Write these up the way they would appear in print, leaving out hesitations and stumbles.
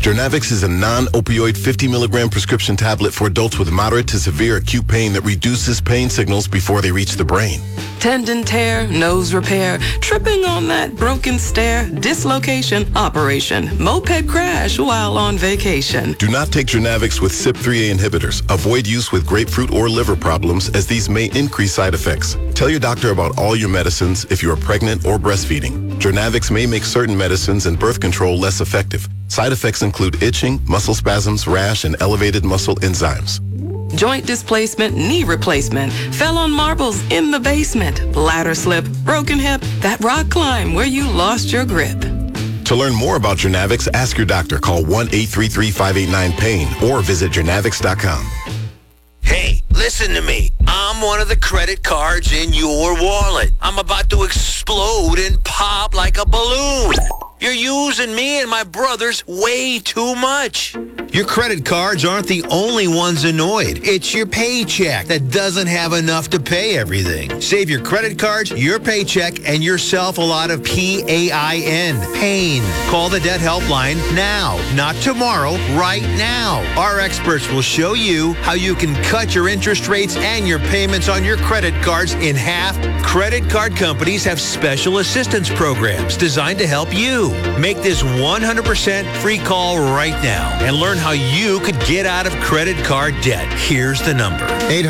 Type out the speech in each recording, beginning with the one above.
Jernavix is a non-opioid 50 milligram prescription tablet for adults with moderate to severe acute pain that reduces pain signals before they reach the brain. Tendon tear, nose repair, tripping on that broken stair, dislocation, operation, moped crash while on vacation. Do not take Jernavix with CYP3A inhibitors. Avoid use with grapefruit or liver problems as these may increase side effects. Tell your doctor about all your medicines if you are pregnant or breastfeeding. Jernavix may make certain medicines and birth control less effective. Side effects include itching, muscle spasms, rash, and elevated muscle enzymes. Joint displacement, knee replacement, fell on marbles in the basement, ladder slip, broken hip, that rock climb where you lost your grip. To learn more about Jernavix, ask your doctor. Call 1-833-589-PAIN or visit jernavix.com. Hey, listen to me. I'm one of the credit cards in your wallet. I'm about to explode and pop like a balloon. You're using me and my brothers way too much. Your credit cards aren't the only ones annoyed. It's your paycheck that doesn't have enough to pay everything. Save your credit cards, your paycheck, and yourself a lot of PAIN. Pain. Call the debt helpline now, not tomorrow, right now. Our experts will show you how you can cut your interest rates and your payments on your credit cards in half. Credit card companies have special assistance programs designed to help you. Make this 100% free call right now and learn how you could get out of credit card debt. Here's the number.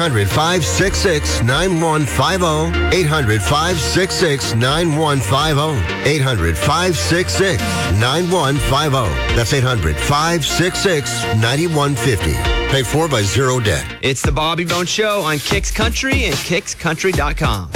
800-566-9150. 800-566-9150. 800-566-9150. That's 800-566-9150. Paid for by Zero Debt. It's the Bobby Bone Show on Kicks Country and KicksCountry.com.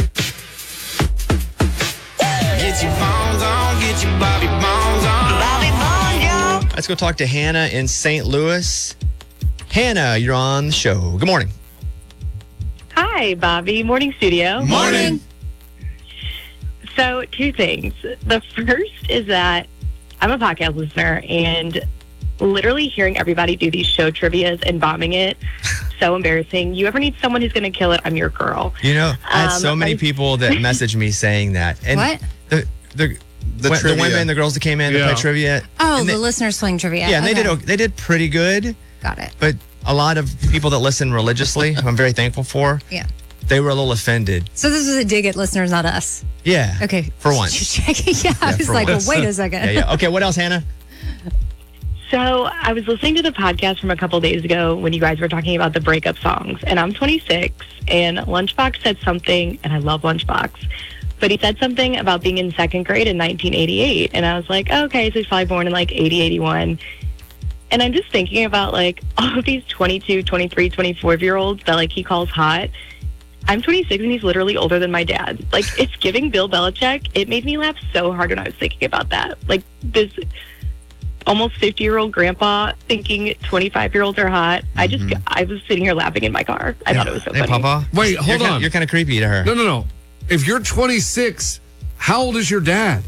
Get your bones on, get your Bobby Bones on. Bobby Bones, yo. Let's go talk to Hannah in St. Louis. Hannah, you're on the show. Good morning. Hi, Bobby. Morning, studio. Morning. So, two things. The first is that I'm a podcast listener, and literally hearing everybody do these show trivias and bombing it, so embarrassing. You ever need someone who's going to kill it, I'm your girl. You know, I had so many people that message me saying that. And What? The women, the girls that came in to play trivia. Oh, and the listeners playing trivia. Yeah, and Okay. they did pretty good. Got it. But a lot of people that listen religiously, who I'm very thankful for, Yeah. they were a little offended. So this was a dig at listeners, not us. Yeah. Okay. For once. Just checking. Yeah, I was for like, once. well, wait a second. Yeah. Okay, what else, Hannah? So, I was listening to the podcast from a couple days ago when you guys were talking about the breakup songs, and I'm 26, and Lunchbox said something, and I love Lunchbox, but he said something about being in second grade in 1988, and I was like, oh, okay, so he's probably born in like 80, 81. And I'm just thinking about like all of these 22, 23, 24-year-olds that like he calls hot. I'm 26 and he's literally older than my dad. Like, it's giving Bill Belichick. It made me laugh so hard when I was thinking about that. Like, this almost 50-year-old grandpa thinking 25-year-olds are hot. I was sitting here laughing in my car. I thought it was so Hey, funny. Papa. Wait, hold on. You're kind of creepy to her. No. If you're 26, how old is your dad?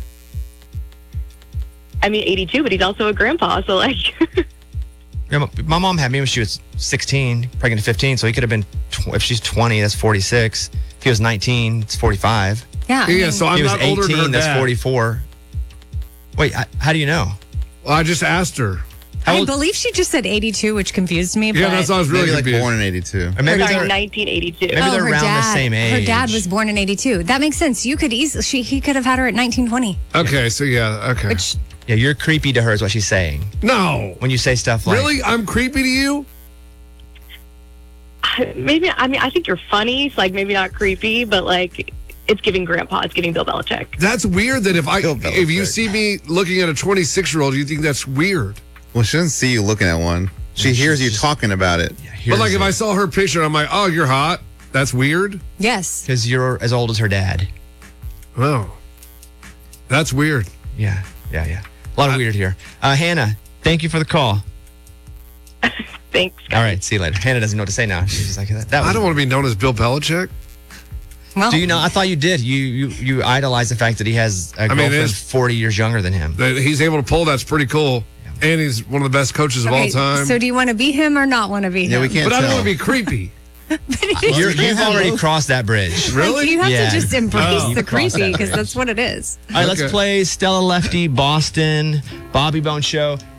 I mean, 82, but he's also a grandpa, so like... Yeah, my mom had me when she was 16, pregnant at 15, so he could have been, if she's 20, that's 46. If he was 19, it's 45. Yeah. Yeah, so If I'm he was not older than her 18, that's dad. 44. Wait, how do you know? Well, I just asked her. I believe she just said 82, which confused me. Yeah, but that's why I was really Maybe like confused. born in 82. Or maybe Sorry, they're, 1982. maybe they're her around dad, the same age. Her dad was born in 82. That makes sense. You could easily, he could have had her at 1920. Okay, so yeah, okay. Which, Yeah, you're creepy to her is what she's saying. No. When you say stuff like... Really? I'm creepy to you? Maybe, I mean, I think you're funny, so like maybe not creepy, but like it's giving grandpa, it's giving Bill Belichick. That's weird that if Bill Belichick. if you see me looking at a 26-year-old, you think that's weird. Well, she doesn't see you looking at one. She hears you talking about it. But like if I saw her picture, I'm like, oh, you're hot. That's weird. yes. Because you're as old as her dad. Oh, that's weird. Yeah. A lot of weird here. Hannah, thank you for the call. Thanks, guys. All right, see you later. Hannah doesn't know what to say now. She's just like, that was... I don't want to be known as Bill Belichick. Well, Do you know? I thought you did. You idolize the fact that he has a girlfriend it's- 40 years younger than him. That he's able to pull, that's pretty cool. And he's one of the best coaches of all okay, time. so do you want to be him or not want to be him? Yeah, we can't but I don't tell. want to be creepy. You've already crossed that bridge. Really? You have Yeah. to just embrace Oh. the Cross that creepy because bridge. that's what it is. All right, let's Okay. play Stella Lefty, Boston, Bobby Bone Show.